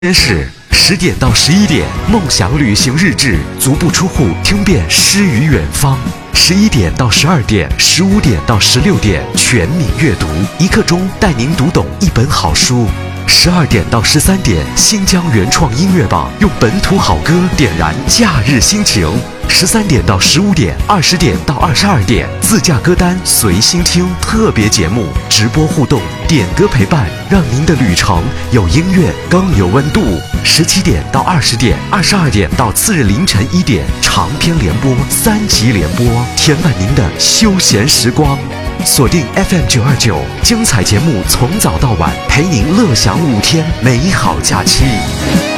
天是10点到11点，梦想旅行日志，足不出户听遍诗与远方。11点到12点，15点到16点，全民阅读，1刻钟带您读懂一本好书。12点到13点，新疆原创音乐榜，用本土好歌点燃假日心情。13点到15点，20点到22点，自驾歌单随心听，特别节目直播互动，点歌陪伴，让您的旅程有音乐更有温度。17点到20点，22点到次日凌晨1点，长篇联播3集联播，填满您的休闲时光。锁定 FM 929，精彩节目从早到晚，陪您乐享5天美好假期。